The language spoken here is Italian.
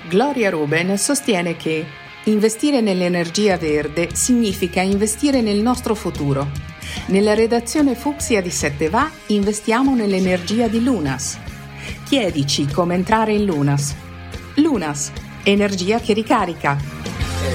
Gloria Ruben sostiene che investire nell'energia verde significa investire nel nostro futuro. Nella redazione Fucsia di 7va investiamo nell'energia di Lunas. Chiedici come entrare in Lunas. Lunas, energia che ricarica.